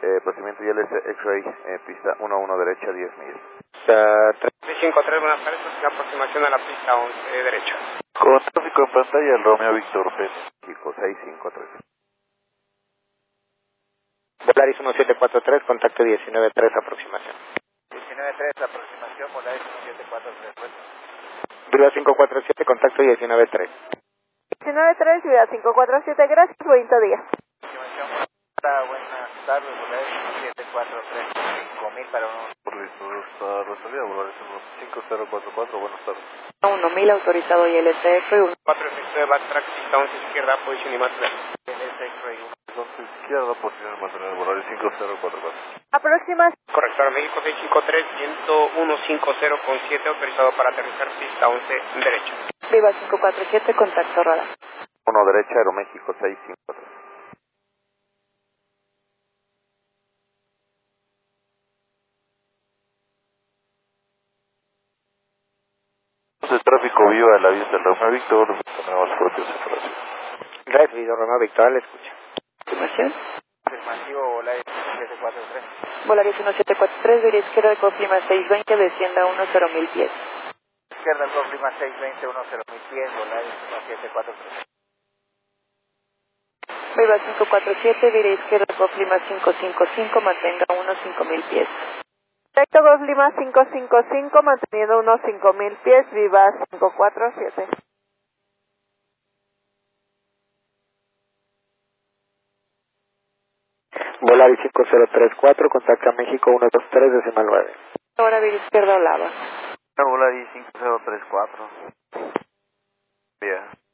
procedimiento ILS X-Ray, pista 11 derecha, 10 millas. 353, buenas tardes, la aproximación a la pista 11 derecha. Con tráfico en pantalla, el Romeo Víctor México 653. Volaris 1743, contacto 193, aproximación. 193, aproximación, Volaris 1743. Viva 547, contacto 193. 193, Ciudad 547, gracias, bonito día. Buenas tardes, Volaris 1743, 5000 para uno. Por listo, está resolvida, Volaris 5044, buenas tardes. 1000 autorizado ILSF, 4 efecto de backtrack, pista 11 izquierda, posición y mantener. ILS X-Ray 11 izquierda, posición de mantener, Volaris 5044. aproximación. Correcto, ahora México 653, viento 150 con 7, autorizado para aterrizar, pista 11 derecha. Viva 547, contacto radar. 1 derecha, Aeroméxico 653. El tráfico viva a la vista del Romeo Víctor, tenemos propios separación. Recibido, Romeo Victoria, le escucha. Aproximación. Afirmativo, Volaris 1743. Volaris 1743, vía izquierda de Coflima 620, descienda 10.000 pies. Izquierda, Golf Lima 620, 10.000 pies, Volaris 1743. Viva 547, vía izquierda de Coflima 555, mantenga 5.000 pies. Perfecto, Golf Lima 555, manteniendo 5.000 pies, Viva 547. Volaris 5034, contacta México 123, decimal 9. Ahora vía izquierda Olava. Volaris 5034. Bien.